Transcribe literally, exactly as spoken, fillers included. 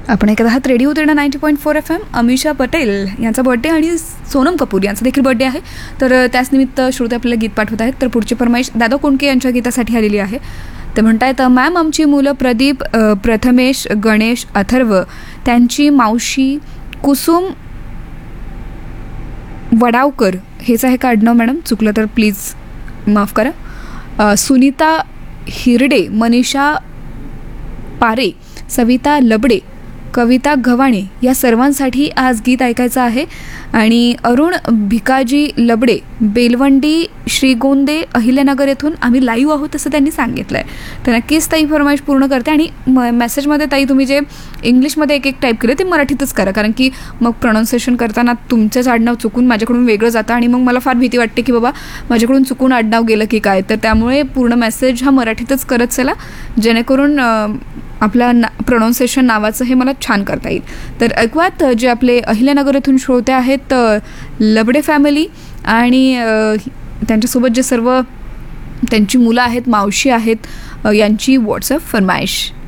आपण ऐकत आहात radio तिरडा ninety point four F M. Amisha Patel यांचा बर्थडे आणि सोनम कपूर यांचा देखील बर्थडे आहे. तर त्याच निमित्त श्रोते आपल्याला गीत पाठवत आहेत. तर पुढची फरमाईश दादा कोंडके यांच्या गीतासाठी आलेली आहे. ते म्हणतायत, मॅम आमची मुलं प्रदीप, प्रथमेश, गणेश, अथर्व, त्यांची मावशी कुसुम वडावकर, हेच आहे का आडनाव मॅडम? चुकलं तर प्लीज माफ करा. सुनीता हिरडे, मनीषा पारे, सविता लबडे, कविता गव्हाणे या सर्वांसाठी आज गीत ऐकायचं आहे. आणि अरुण भिकाजी लबडे, बेलवंडी, श्रीगोंदे, अहिल्यानगर येथून आम्ही लाईव्ह आहोत असं त्यांनी सांगितलं आहे. तर नक्कीच ताई फरमाईश पूर्ण करते. आणि म मेसेजमध्ये ताई तुम्ही जे इंग्लिशमध्ये एक एक टाईप केलं ते मराठीतच करा, कारण की मग प्रोनाऊन्सिएशन करताना तुमचंच आडनाव चुकून माझ्याकडून वेगळं जातं आणि मग मला फार भीती वाटते की बाबा माझ्याकडून चुकून आडनाव गेलं की काय. तर त्यामुळे पूर्ण मेसेज हा मराठीतच करत चला, जेणेकरून आपला ना प्रोनाऊन्सिएशन नावाचं हे मला छान करता येईल. तर ऐकूयात जे आपले अहिल्यानगर येथून श्रोते आहेत, लबडे फॅमिली आणि त्यांच्यासोबत जे सर्व त्यांची मुलं आहेत, मावशी आहेत, यांची व्हॉट्सअप फरमाईश.